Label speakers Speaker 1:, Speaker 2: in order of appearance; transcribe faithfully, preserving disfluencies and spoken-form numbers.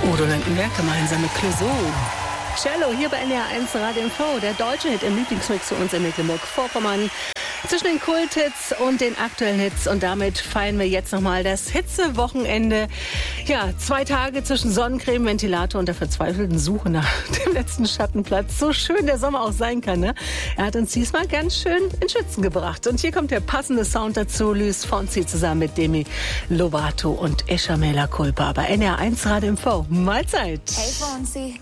Speaker 1: Oder landen wir gemeinsame Clouseau. Cello hier bei N D R eins Radio M V, der deutsche Hit im Lieblingsmix für uns in Mecklenburg-Vorpommern. Zwischen den Kulthits und den aktuellen Hits. Und damit feiern wir jetzt nochmal das Hitzewochenende. Ja, zwei Tage zwischen Sonnencreme, Ventilator und der verzweifelten Suche nach dem letzten Schattenplatz. So schön der Sommer auch sein kann, ne? Er hat uns diesmal ganz schön in Schützen gebracht. Und hier kommt der passende Sound dazu. Luis Fonsi zusammen mit Demi Lovato und Escha Mea Culpa bei N D R eins Radio M V. Mahlzeit!
Speaker 2: Hey Fonsi.